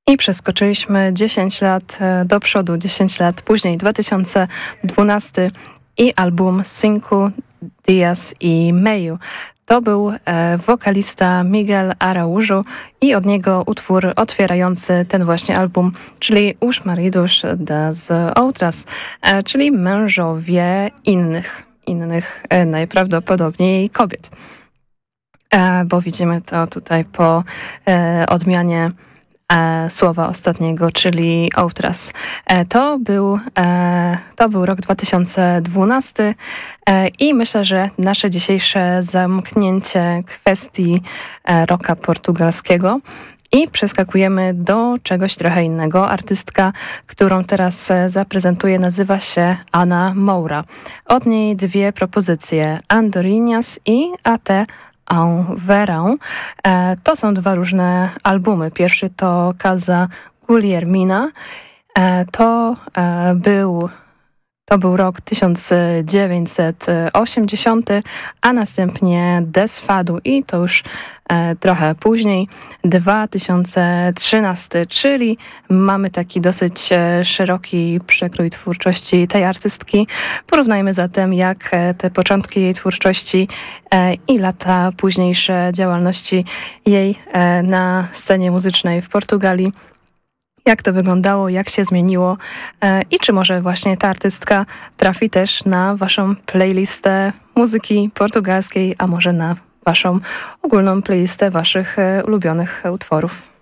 I przeskoczyliśmy 10 lat do przodu, 10 lat później, 2012 i album Cinco Dias y Meio. To był wokalista Miguel Araújo i od niego utwór otwierający ten właśnie album, czyli Os Maridos das Outras, czyli mężowie innych najprawdopodobniej kobiet. Bo widzimy to tutaj po odmianie słowa ostatniego, czyli outras. To był rok 2012 i myślę, że nasze dzisiejsze zamknięcie kwestii rocka portugalskiego i przeskakujemy do czegoś trochę innego. Artystka, którą teraz zaprezentuję, nazywa się Ana Moura. Od niej dwie propozycje, Andorinhas i Até ao Verão. To są dwa różne albumy. Pierwszy to Casa Guilhermina. To był rok 1980, a następnie Desfado i to już trochę później, 2013, czyli mamy taki dosyć szeroki przekrój twórczości tej artystki. Porównajmy zatem, jak te początki jej twórczości i lata późniejsze działalności jej na scenie muzycznej w Portugalii. Jak to wyglądało, jak się zmieniło i czy może właśnie ta artystka trafi też na waszą playlistę muzyki portugalskiej, a może na waszą ogólną playlistę waszych ulubionych utworów.